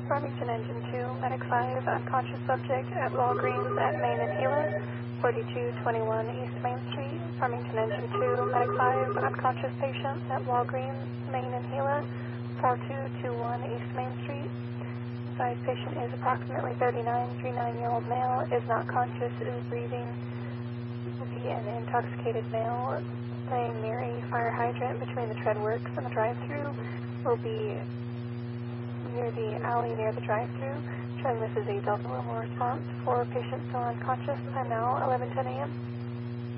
Farmington Engine 2, Medic 5, unconscious subject at Walgreens at Main and Gila, 4221 East Main Street. Farmington Engine 2, Medic 5, unconscious patient at Walgreens, Main and Gila, 4221 East Main Street. Advised patient is approximately 39-year-old male, is not conscious, is breathing. Will be an intoxicated male laying near a fire hydrant between the tread works and the drive-thru. Will be near the alley near the drive-thru. Showing this is a Delta level response for patient still unconscious. Time now 11:10 a.m.